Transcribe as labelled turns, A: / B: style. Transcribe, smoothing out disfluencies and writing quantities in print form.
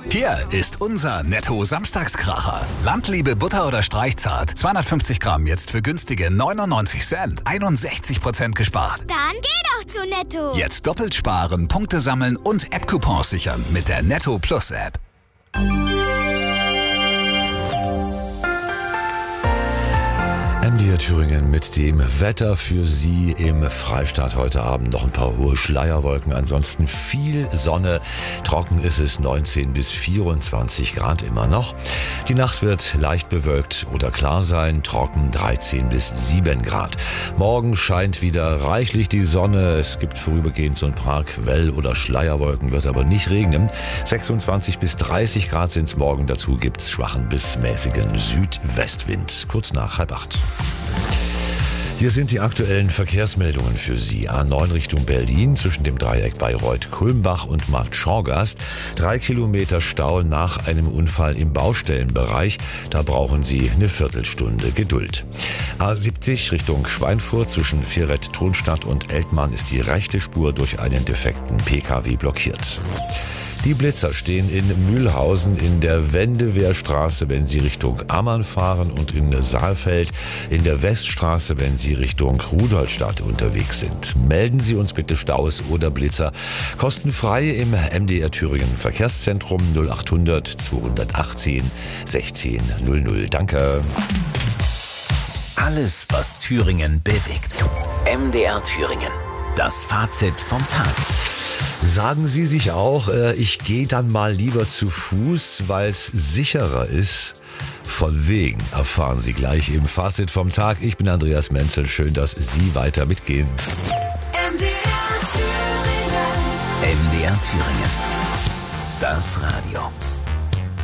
A: Hier ist unser Netto-Samstagskracher. Landliebe Butter oder Streichzart. 250 Gramm jetzt für günstige 99 Cent. 61% gespart.
B: Dann geh doch zu Netto.
A: Jetzt doppelt sparen, Punkte sammeln und App-Coupons sichern mit der Netto Plus App.
C: MDR Thüringen mit dem Wetter für Sie im Freistaat heute Abend. Noch ein paar hohe Schleierwolken, ansonsten viel Sonne. Trocken ist es 19 bis 24 Grad immer noch. Die Nacht wird leicht bewölkt oder klar sein, trocken 13 bis 7 Grad. Morgen scheint wieder reichlich die Sonne. Es gibt vorübergehend so ein paar Quell- oder Schleierwolken, wird aber nicht regnen. 26 bis 30 Grad sind es morgen. Dazu gibt es schwachen bis mäßigen Südwestwind. Kurz nach 7:30. Hier sind die aktuellen Verkehrsmeldungen für Sie. A9 Richtung Berlin zwischen dem Dreieck Bayreuth-Kulmbach und Markt Schorgast. 3 Kilometer Stau nach einem Unfall im Baustellenbereich. Da brauchen Sie eine Viertelstunde Geduld. A70 Richtung Schweinfurt zwischen Vieret-Thronstadt und Eltmann ist die rechte Spur durch einen defekten Pkw blockiert. Die Blitzer stehen in Mühlhausen in der Wendewehrstraße, wenn Sie Richtung Ammann fahren, und in Saalfeld in der Weststraße, wenn Sie Richtung Rudolstadt unterwegs sind. Melden Sie uns bitte Staus oder Blitzer kostenfrei im MDR Thüringen Verkehrszentrum 0800 218 16 00. Danke.
A: Alles, was Thüringen bewegt. MDR Thüringen. Das Fazit vom Tag.
C: Sagen Sie sich auch, ich gehe dann mal lieber zu Fuß, weil es sicherer ist? Von wegen erfahren Sie gleich im Fazit vom Tag. Ich bin Andreas Menzel. Schön, dass Sie weiter mitgehen.
A: MDR Thüringen. Das Radio.